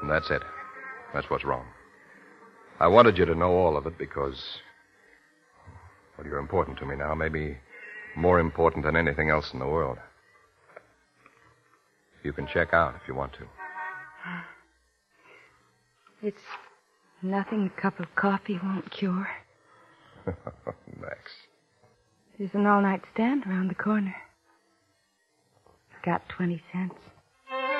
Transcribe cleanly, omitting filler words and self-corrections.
And that's it. That's what's wrong. I wanted you to know all of it because... well, you're important to me now. Maybe more important than anything else in the world. You can check out if you want to. It's nothing a cup of coffee won't cure. Max. There's an all-night stand around the corner. Got 20 cents.